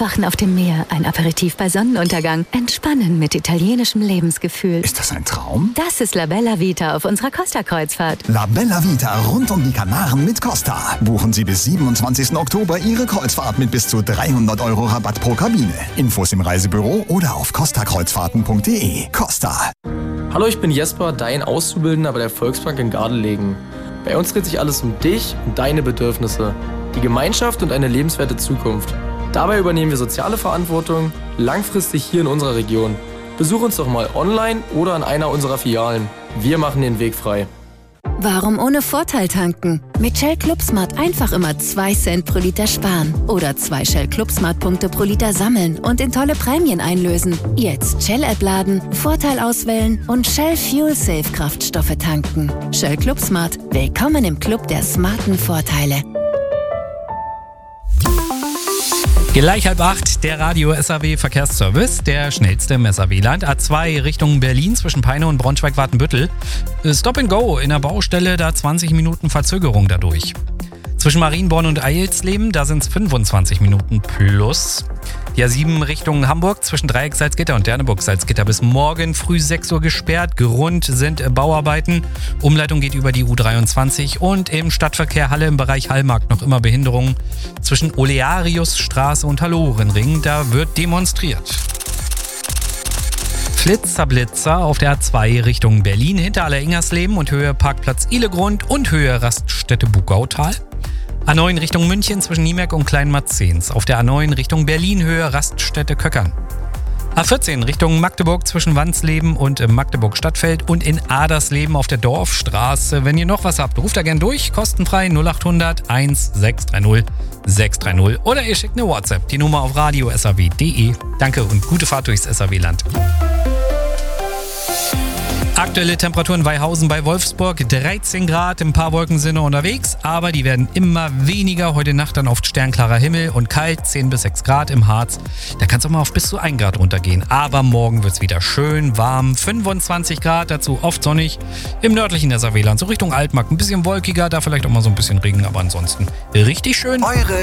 Aufwachen auf dem Meer, ein Aperitif bei Sonnenuntergang. Entspannen mit italienischem Lebensgefühl. Ist das ein Traum? Das ist La Bella Vita auf unserer Costa-Kreuzfahrt. La Bella Vita rund um die Kanaren mit Costa. Buchen Sie bis 27. Oktober Ihre Kreuzfahrt mit bis zu 300 € Rabatt pro Kabine. Infos im Reisebüro oder auf costakreuzfahrten.de. Costa. Hallo, ich bin Jesper, dein Auszubildender bei der Volksbank in Gardelegen. Bei uns dreht sich alles um dich und deine Bedürfnisse, die Gemeinschaft und eine lebenswerte Zukunft. Dabei übernehmen wir soziale Verantwortung langfristig hier in unserer Region. Besuch uns doch mal online oder an einer unserer Filialen. Wir machen den Weg frei. Warum ohne Vorteil tanken? Mit Shell ClubSmart einfach immer 2 Cent pro Liter sparen. Oder 2 Shell ClubSmart-Punkte pro Liter sammeln und in tolle Prämien einlösen. Jetzt Shell-App laden, Vorteil auswählen und Shell Fuel Safe Kraftstoffe tanken. Shell ClubSmart. Willkommen im Club der smarten Vorteile. Gleich 7:30, der Radio SAW Verkehrsservice, der schnellste im SAW-Land. A2 Richtung Berlin zwischen Peine und Braunschweig-Wartenbüttel. Stop and Go in der Baustelle, da 20 Minuten Verzögerung dadurch. Zwischen Marienborn und Eilsleben, da sind es 25 Minuten plus. Die A7 Richtung Hamburg zwischen Dreieck Salzgitter und Derneburg Salzgitter bis morgen früh 6 Uhr gesperrt. Grund sind Bauarbeiten. Umleitung geht über die U23 und im Stadtverkehr Halle im Bereich Hallmarkt noch immer Behinderungen. Zwischen Oleariusstraße und Hallorenring, da wird demonstriert. Flitzer auf der A2 Richtung Berlin hinter Aller-Ingersleben und Höhe Parkplatz Ihlegrund und Höhe Raststätte Bugautal. A9 Richtung München zwischen Niemerk und Kleinmarzens. Auf der A9 Richtung Berlin Höhe Raststätte Köckern. A14 Richtung Magdeburg zwischen Wandsleben und Magdeburg Stadtfeld und in Adersleben auf der Dorfstraße. Wenn ihr noch was habt, ruft da gern durch. Kostenfrei 0800 1630 630. Oder ihr schickt eine WhatsApp. Die Nummer auf radio.saw.de. Danke und gute Fahrt durchs SAW-Land. Aktuelle Temperaturen in Weihausen bei Wolfsburg, 13 Grad, ein paar Wolken sind noch unterwegs, aber die werden immer weniger. Heute Nacht dann oft sternklarer Himmel und kalt, 10 bis 6 Grad im Harz. Da kann es auch mal auf bis zu 1 Grad runtergehen. Aber morgen wird es wieder schön warm, 25 Grad, dazu oft sonnig. Im nördlichen SAW-Land, so Richtung Altmark, ein bisschen wolkiger, da vielleicht auch mal so ein bisschen Regen, aber ansonsten richtig schön. Eure